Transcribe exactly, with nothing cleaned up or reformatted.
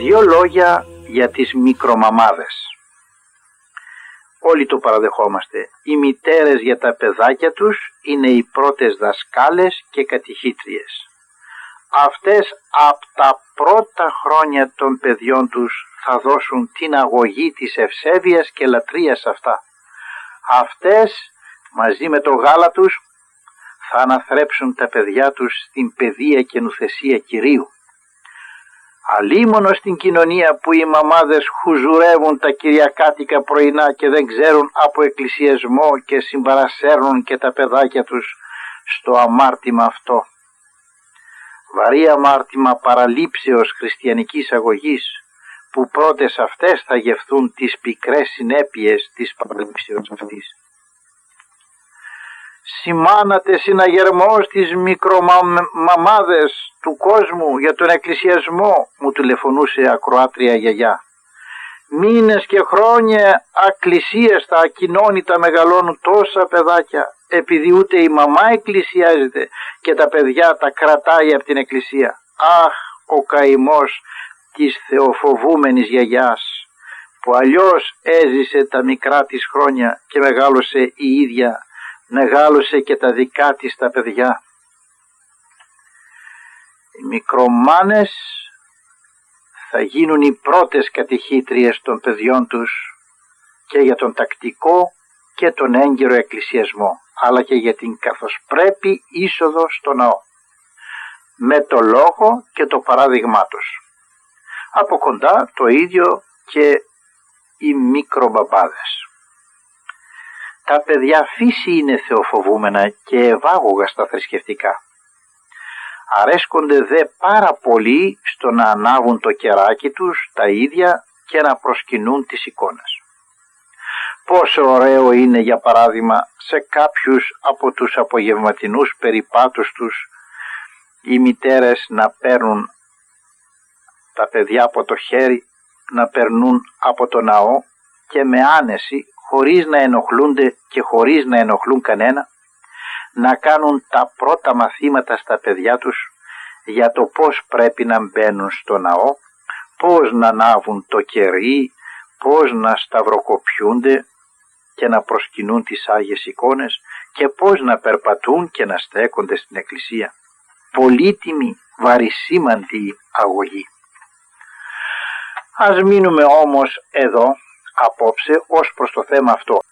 Δύο λόγια για τις μικρομαμάδες. Όλοι το παραδεχόμαστε. Οι μητέρες για τα παιδάκια τους είναι οι πρώτες δασκάλες και κατηχήτριες. Αυτές από τα πρώτα χρόνια των παιδιών τους θα δώσουν την αγωγή της ευσέβειας και λατρείας αυτά. Αυτές μαζί με το γάλα τους θα αναθρέψουν τα παιδιά τους στην παιδεία και νουθεσία Κυρίου. Αλίμονο στην κοινωνία που οι μαμάδες χουζουρεύουν τα κυριακάτικα πρωινά και δεν ξέρουν από εκκλησιασμό και συμπαρασέρνουν και τα παιδάκια τους στο αμάρτημα αυτό. Βαρύ αμάρτημα παραλήψεως χριστιανικής αγωγής, που πρώτες αυτές θα γευθούν τις πικρές συνέπειες της παραλήψεως αυτής. Σημάνατε συναγερμό στις μικρομαμάδες του κόσμου για τον εκκλησιασμό, μου τηλεφωνούσε ακροάτρια γιαγιά. Μήνες και χρόνια ακλησίαστα ακοινώνητα μεγαλώνουν τόσα παιδάκια, επειδή ούτε η μαμά εκκλησιάζεται και τα παιδιά τα κρατάει από την εκκλησία. Αχ, ο καημός της θεοφοβούμενης γιαγιάς, που αλλιώς έζησε τα μικρά της χρόνια και μεγάλωσε η ίδια, μεγάλωσε και τα δικά της τα παιδιά. Οι μικρομάνες θα γίνουν οι πρώτες κατηχήτριες των παιδιών τους και για τον τακτικό και τον έγκαιρο εκκλησιασμό, αλλά και για την καθώς πρέπει είσοδο στο ναό, με το λόγο και το παράδειγμά τους. Από κοντά το ίδιο και οι μικρομπαμπάδες. Τα παιδιά φύση είναι θεοφοβούμενα και ευάγωγα στα θρησκευτικά. Αρέσκονται δε πάρα πολύ στο να ανάβουν το κεράκι τους τα ίδια και να προσκυνούν τις εικόνες. Πόσο ωραίο είναι, για παράδειγμα, σε κάποιους από τους απογευματινούς περιπάτους τους οι μητέρες να παίρνουν τα παιδιά από το χέρι, να περνούν από το ναό και με άνεση, χωρίς να ενοχλούνται και χωρίς να ενοχλούν κανένα, να κάνουν τα πρώτα μαθήματα στα παιδιά τους για το πώς πρέπει να μπαίνουν στο ναό, πώς να ανάβουν το κερί, πώς να σταυροκοπιούνται και να προσκυνούν τις Άγιες εικόνες και πώς να περπατούν και να στέκονται στην εκκλησία. Πολύτιμη, βαρισίμαντη αγωγή. Ας μείνουμε όμως εδώ απόψε ως προς το θέμα αυτό.